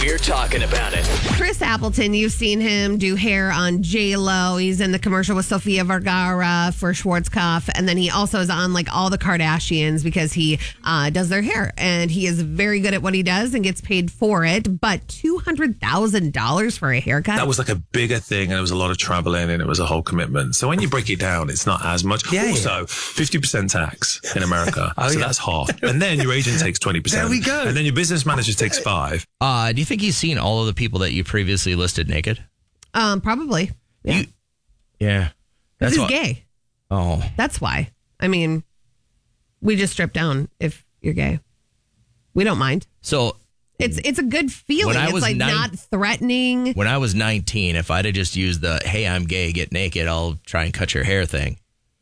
we're talking about it. Chris Appleton, you've seen him do hair on J-Lo. He's in the commercial with Sofia Vergara for Schwarzkopf. And then he also is on like all the Kardashians because he does their hair. And he is very good at what he does and gets paid for it. But $200,000 for a haircut? That was like a bigger thing, and it was a lot of traveling, and it was a whole commitment. So when you break it down, it's not as much. Also, 50% tax in America. That's half. And then your agent takes 20%. There we go. And then your business manager takes 5%. Do you think he's seen all of the people that you previously listed naked? Probably. Yeah. Yeah. Because he's gay. Oh. That's why. I mean, we just strip down if you're gay. We don't mind. So it's a good feeling. It's like not threatening. When I was 19, if I'd have just used the, hey, I'm gay, get naked, I'll try and cut your hair thing.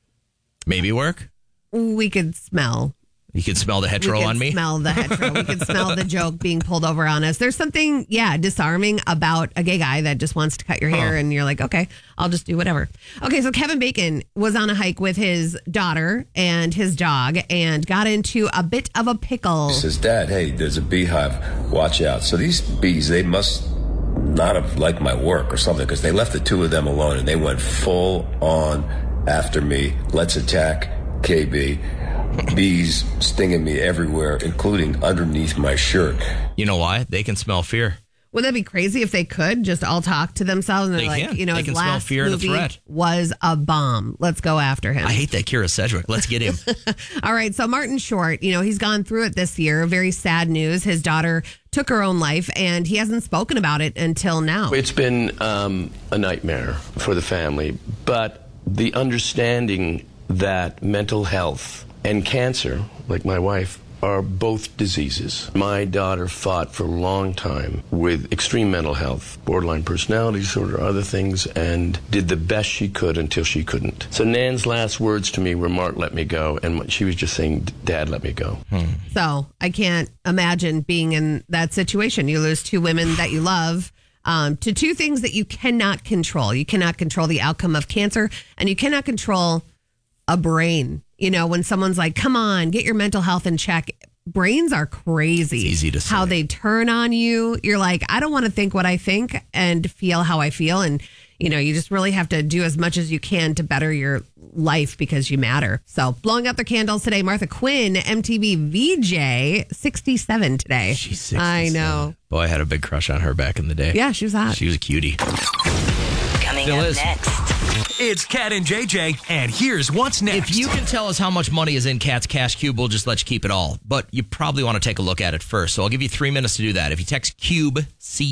Maybe work? We could smell. You could smell the hetero on me? Smell the hetero. We could smell the joke being pulled over on us. There's something, disarming about a gay guy that just wants to cut your hair and you're like, okay, I'll just do whatever. Okay, so Kevin Bacon was on a hike with his daughter and his dog and got into a bit of a pickle. He says, Dad, hey, there's a beehive. Watch out. So these bees, they must not have liked my work or something because they left the two of them alone and they went full on after me. Let's attack KB. Bees stinging me everywhere, including underneath my shirt. You know why? They can smell fear. Would that be crazy if they could just all talk to themselves and they're like, they his can last smell fear and a movie threat. Was a bomb. Let's go after him. I hate that Kira Sedgwick. Let's get him. All right. So Martin Short, he's gone through it this year. Very sad news. His daughter took her own life and he hasn't spoken about it until now. It's been a nightmare for the family, but the understanding that mental health and cancer, like my wife, are both diseases. My daughter fought for a long time with extreme mental health, borderline personality disorder, other things, and did the best she could until she couldn't. So Nan's last words to me were, Mark, let me go. And she was just saying, Dad, let me go. So I can't imagine being in that situation. You lose two women that you love to two things that you cannot control. You cannot control the outcome of cancer, and you cannot control a brain. When someone's like, come on, get your mental health in check. Brains are crazy. It's easy to say. How they turn on you. You're like, I don't want to think what I think and feel how I feel. And, you just really have to do as much as you can to better your life because you matter. So blowing out their candles today, Martha Quinn, MTV VJ, 67 today. She's 67. I know. Boy, I had a big crush on her back in the day. Yeah, she was hot. She was a cutie. Coming Still up is. next. It's Kat and JJ, and here's what's next. If you can tell us how much money is in Kat's Cash Cube, we'll just let you keep it all. But you probably want to take a look at it first. So I'll give you 3 minutes to do that. If you text CUBE,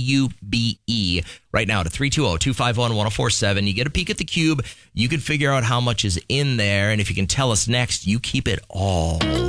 C-U-B-E, right now to 320-251-1047, you get a peek at the cube. You can figure out how much is in there. And if you can tell us next, you keep it all.